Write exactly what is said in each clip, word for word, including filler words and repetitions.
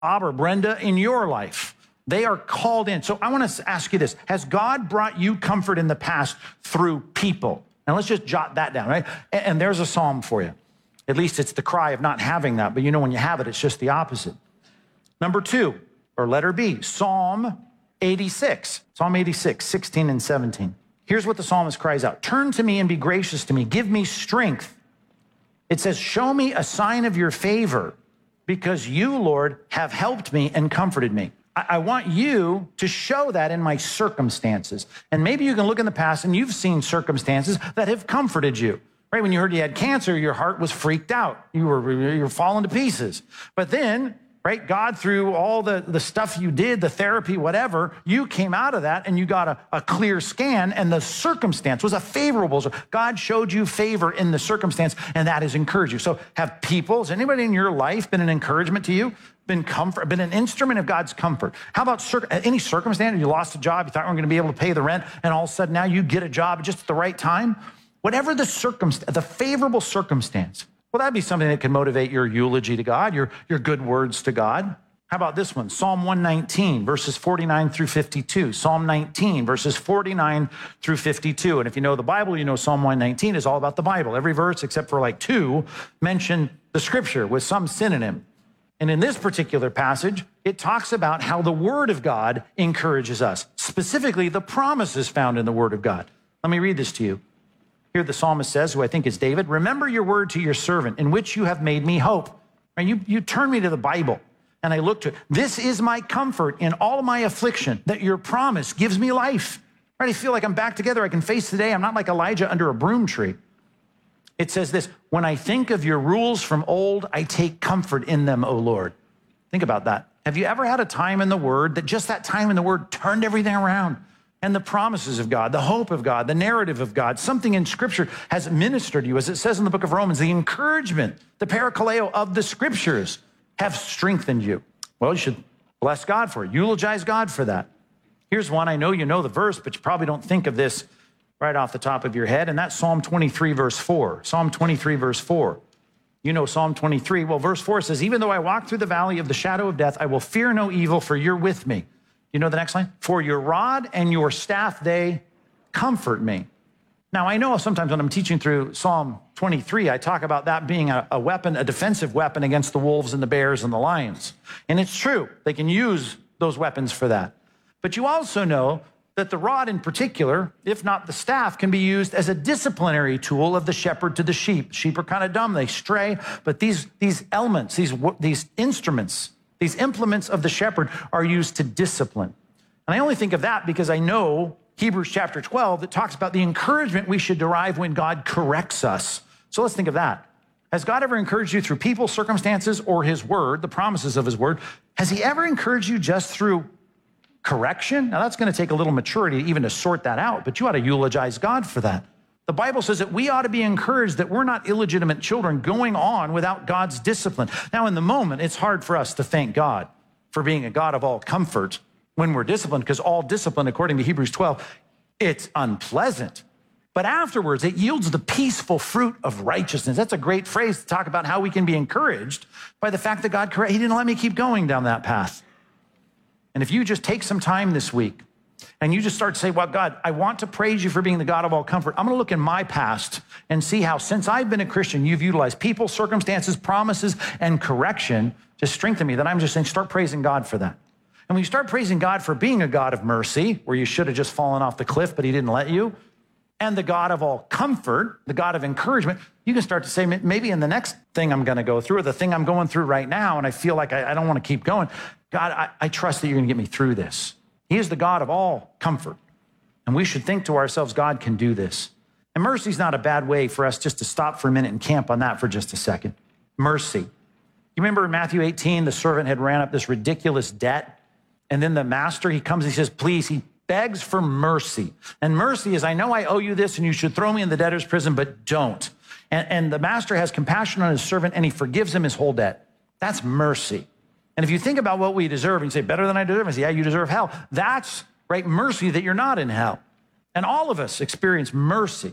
Bob or Brenda in your life. They are called in. So I want to ask you this. Has God brought you comfort in the past through people? And let's just jot that down, right? And, and there's a psalm for you. At least it's the cry of not having that. But you know, when you have it, it's just the opposite. Number two, or letter B, Psalm eighty-six. Psalm eighty-six, sixteen and seventeen. Here's what the psalmist cries out. Turn to me and be gracious to me. Give me strength. It says, show me a sign of your favor, because you, Lord, have helped me and comforted me. I, I want you to show that in my circumstances. And maybe you can look in the past and you've seen circumstances that have comforted you. Right? When you heard you had cancer, your heart was freaked out. You were, you were falling to pieces. But then, right, God, through all the, the stuff you did, the therapy, whatever, you came out of that and you got a, a clear scan, and the circumstance was a favorable. God showed you favor in the circumstance, and that has encouraged you. So have people, has anybody in your life been an encouragement to you? Been comfort, been an instrument of God's comfort? How about cir- any circumstance? You lost a job, you thought you weren't going to be able to pay the rent, and all of a sudden now you get a job just at the right time? Whatever the circumstance, the favorable circumstance, well, that'd be something that can motivate your eulogy to God, your, your good words to God. How about this one? Psalm one nineteen, verses forty-nine through fifty-two. Psalm nineteen, verses forty-nine through fifty-two. And if you know the Bible, you know Psalm one nineteen is all about the Bible. Every verse, except for like two, mention the scripture with some synonym. And in this particular passage, it talks about how the word of God encourages us, specifically the promises found in the word of God. Let me read this to you. Here the psalmist says, who I think is David, remember your word to your servant, in which you have made me hope. And you, you turn me to the Bible, and I look to it. This is my comfort in all of my affliction, that your promise gives me life. Right? I feel like I'm back together. I can face the day. I'm not like Elijah under a broom tree. It says this, when I think of your rules from old, I take comfort in them, O Lord. Think about that. Have you ever had a time in the word that just that time in the word turned everything around? And the promises of God, the hope of God, the narrative of God, something in Scripture has ministered to you. As it says in the book of Romans, the encouragement, the parakaleo of the Scriptures have strengthened you. Well, you should bless God for it. Eulogize God for that. Here's one. I know you know the verse, but you probably don't think of this right off the top of your head, and that's Psalm twenty-three, verse four. Psalm twenty-three, verse four. You know Psalm twenty-three. Well, verse four says, even though I walk through the valley of the shadow of death, I will fear no evil, for you're with me. You know the next line? For your rod and your staff, they comfort me. Now, I know sometimes when I'm teaching through Psalm twenty-three, I talk about that being a, a weapon, a defensive weapon against the wolves and the bears and the lions. And it's true. They can use those weapons for that. But you also know that the rod in particular, if not the staff, can be used as a disciplinary tool of the shepherd to the sheep. Sheep are kind of dumb. They stray. But these, these elements, these, these instruments, these implements of the shepherd are used to discipline. And I only think of that because I know Hebrews chapter twelve that talks about the encouragement we should derive when God corrects us. So let's think of that. Has God ever encouraged you through people, circumstances, or his word, the promises of his word? Has he ever encouraged you just through correction? Now that's going to take a little maturity even to sort that out, but you ought to eulogize God for that. The Bible says that we ought to be encouraged that we're not illegitimate children going on without God's discipline. Now, in the moment, it's hard for us to thank God for being a God of all comfort when we're disciplined, because all discipline, according to Hebrews twelve, it's unpleasant. But afterwards, it yields the peaceful fruit of righteousness. That's a great phrase to talk about how we can be encouraged by the fact that God, he didn't let me keep going down that path. And if you just take some time this week and you just start to say, well, God, I want to praise you for being the God of all comfort. I'm going to look in my past and see how since I've been a Christian, you've utilized people, circumstances, promises, and correction to strengthen me. Then I'm just saying, start praising God for that. And when you start praising God for being a God of mercy, where you should have just fallen off the cliff, but he didn't let you, and the God of all comfort, the God of encouragement, you can start to say, maybe in the next thing I'm going to go through, or the thing I'm going through right now, and I feel like I, I don't want to keep going, God, I, I trust that you're going to get me through this. He is the God of all comfort. And we should think to ourselves, God can do this. And mercy is not a bad way for us just to stop for a minute and camp on that for just a second. Mercy. You remember in Matthew eighteen, the servant had ran up this ridiculous debt. And then the master, he comes, he says, please, he begs for mercy. And mercy is, I know I owe you this and you should throw me in the debtor's prison, but don't. And, and the master has compassion on his servant and he forgives him his whole debt. That's mercy. And if you think about what we deserve, and you say, better than I deserve, I say, yeah, you deserve hell. That's, right, mercy that you're not in hell. And all of us experience mercy.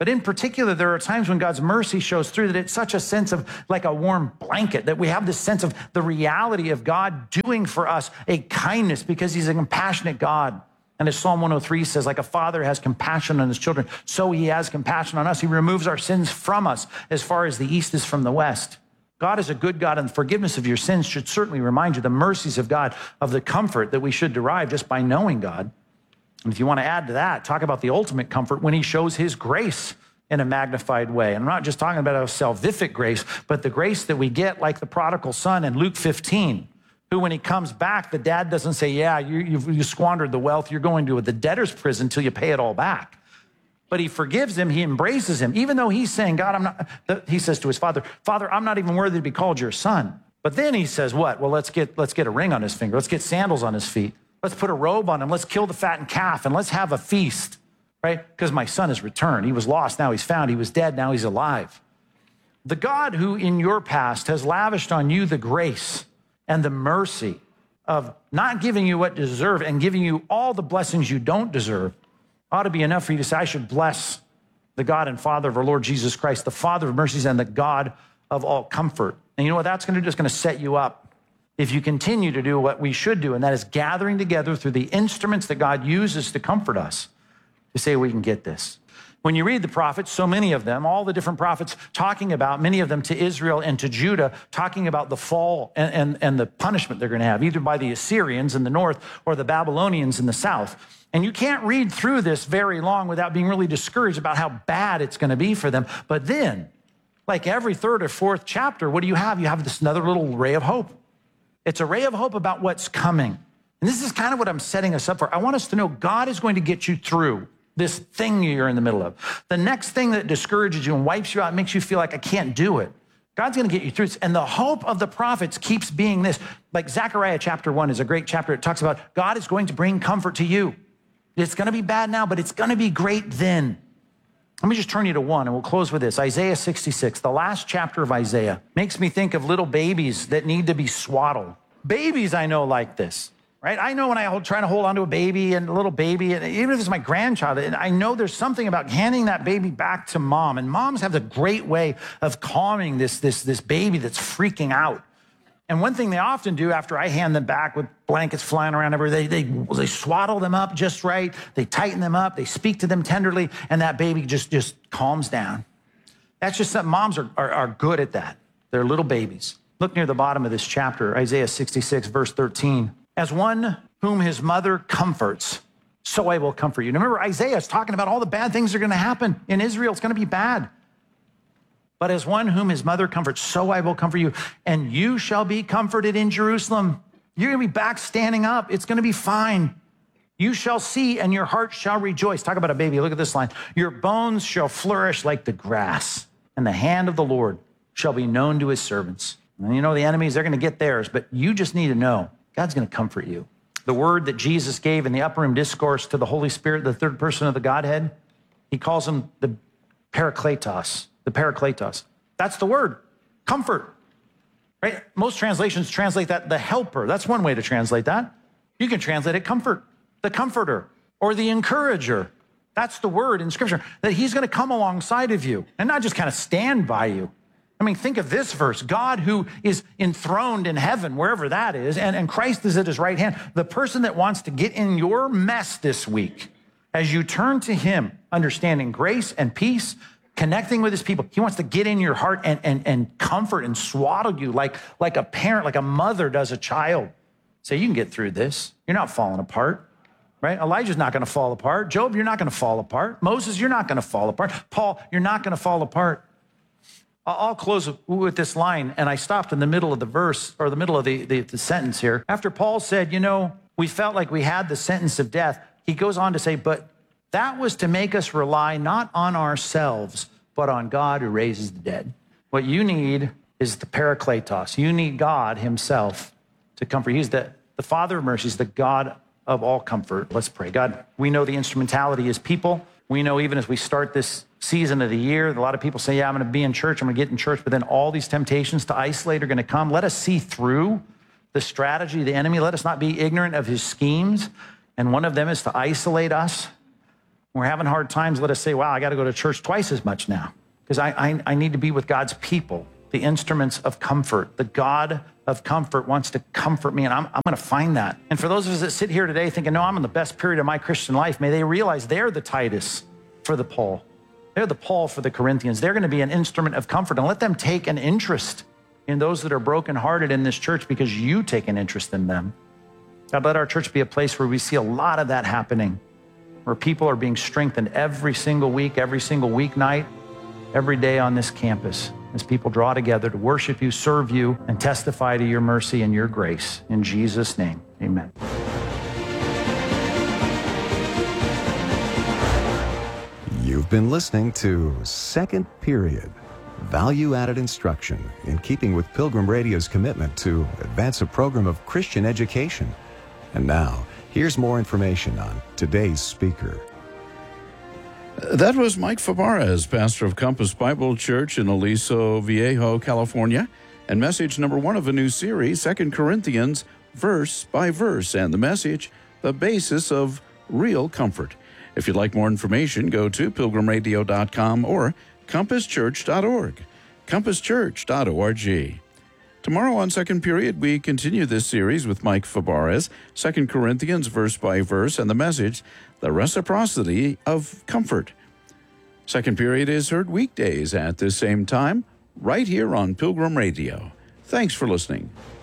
But in particular, there are times when God's mercy shows through that it's such a sense of like a warm blanket, that we have this sense of the reality of God doing for us a kindness because he's a compassionate God. And as Psalm one oh three says, like a father has compassion on his children, so he has compassion on us. He removes our sins from us as far as the east is from the west. God is a good God, and the forgiveness of your sins should certainly remind you the mercies of God, of the comfort that we should derive just by knowing God. And if you want to add to that, talk about the ultimate comfort when he shows his grace in a magnified way. And I'm not just talking about a salvific grace, but the grace that we get like the prodigal son in Luke fifteen, who when he comes back, the dad doesn't say, yeah, you, you've, you squandered the wealth, you're going to the debtor's prison until you pay it all back. But he forgives him, he embraces him, even though he's saying, God, I'm not, he says to his father, Father, I'm not even worthy to be called your son. But then he says, what? Well, let's get, let's get a ring on his finger. Let's get sandals on his feet. Let's put a robe on him. Let's kill the fattened calf and let's have a feast, right? Because my son has returned. He was lost, now he's found. He was dead, now he's alive. The God who in your past has lavished on you the grace and the mercy of not giving you what you deserve and giving you all the blessings you don't deserve ought to be enough for you to say, I should bless the God and Father of our Lord Jesus Christ, the Father of mercies and the God of all comfort. And you know what that's going to do? It's going to set you up if you continue to do what we should do, and that is gathering together through the instruments that God uses to comfort us to say we can get this. When you read the prophets, so many of them, all the different prophets talking about, many of them to Israel and to Judah, talking about the fall and, and, and the punishment they're going to have, either by the Assyrians in the north or the Babylonians in the south. And you can't read through this very long without being really discouraged about how bad it's going to be for them. But then, like every third or fourth chapter, what do you have? You have this another little ray of hope. It's a ray of hope about what's coming. And this is kind of what I'm setting us up for. I want us to know God is going to get you through this thing you're in the middle of. The next thing that discourages you and wipes you out, makes you feel like I can't do it. God's going to get you through this. And the hope of the prophets keeps being this. Like Zechariah chapter one is a great chapter. It talks about God is going to bring comfort to you. It's going to be bad now, but it's going to be great then. Let me just turn you to one, and we'll close with this. Isaiah sixty-six, the last chapter of Isaiah, makes me think of little babies that need to be swaddled. Babies I know like this, right? I know when I hold, try to hold onto a baby and a little baby, and even if it's my grandchild, and I know there's something about handing that baby back to mom, and moms have the great way of calming this, this, this baby that's freaking out. And one thing they often do after I hand them back with blankets flying around everywhere, they, they, they swaddle them up just right. They tighten them up. They speak to them tenderly, and that baby just, just calms down. That's just something moms are, are, are good at that. They're little babies. Look near the bottom of this chapter, Isaiah sixty-six, verse thirteen. As one whom his mother comforts, so I will comfort you. Now remember, Isaiah is talking about all the bad things that are going to happen in Israel. It's going to be bad. But as one whom his mother comforts, so I will comfort you. And you shall be comforted in Jerusalem. You're going to be back standing up. It's going to be fine. You shall see and your heart shall rejoice. Talk about a baby. Look at this line. Your bones shall flourish like the grass, and the hand of the Lord shall be known to his servants. And you know, the enemies, they're going to get theirs, but you just need to know God's going to comfort you. The word that Jesus gave in the upper room discourse to the Holy Spirit, the third person of the Godhead, he calls him the Parakletos. The Parakletos. That's the word, comfort, right? Most translations translate that the helper. That's one way to translate that. You can translate it comfort, the comforter, or the encourager. That's the word in Scripture, that he's going to come alongside of you and not just kind of stand by you. I mean, think of this verse, God who is enthroned in heaven, wherever that is, and, and Christ is at his right hand. The person that wants to get in your mess this week, as you turn to him, understanding grace and peace, connecting with his people. He wants to get in your heart and, and, and comfort and swaddle you like, like a parent, like a mother does a child. Say, you can get through this. You're not falling apart, right? Elijah's not going to fall apart. Job, you're not going to fall apart. Moses, you're not going to fall apart. Paul, you're not going to fall apart. I'll close with this line, and I stopped in the middle of the verse, or the middle of the, the, the sentence here. After Paul said, you know, we felt like we had the sentence of death, he goes on to say, but that was to make us rely not on ourselves, but on God who raises the dead. What you need is the Parakletos. You need God himself to comfort. He's the, the Father of mercies, the God of all comfort. Let's pray. God, we know the instrumentality is people. We know even as we start this season of the year, a lot of people say, yeah, I'm going to be in church, I'm going to get in church, but then all these temptations to isolate are going to come. Let us see through the strategy of the enemy. Let us not be ignorant of his schemes. And one of them is to isolate us. When we're having hard times, let us say, wow, I got to go to church twice as much now because I, I, I need to be with God's people, the instruments of comfort. The God of comfort wants to comfort me, and I'm, I'm going to find that. And for those of us that sit here today thinking, no, I'm in the best period of my Christian life, may they realize they're the Titus for the Paul. They're the Paul for the Corinthians. They're going to be an instrument of comfort, and let them take an interest in those that are brokenhearted in this church because you take an interest in them. God, let our church be a place where we see a lot of that happening, where people are being strengthened every single week, every single weeknight, every day on this campus, as people draw together to worship you, serve you, and testify to your mercy and your grace. In Jesus' name, amen. You've been listening to Second Period, value-added instruction in keeping with Pilgrim Radio's commitment to advance a program of Christian education. And now, here's more information on today's speaker. That was Mike Fabarez, pastor of Compass Bible Church in Aliso Viejo, California, and message number one of a new series, Second Corinthians, verse by verse, and the message, the basis of real comfort. If you'd like more information, go to pilgrim radio dot com or compass church dot org, compass church dot org. Tomorrow on Second Period, we continue this series with Mike Fabarez, Second Corinthians, verse by verse, and the message, the reciprocity of comfort. Second Period is heard weekdays at this same time, right here on Pilgrim Radio. Thanks for listening.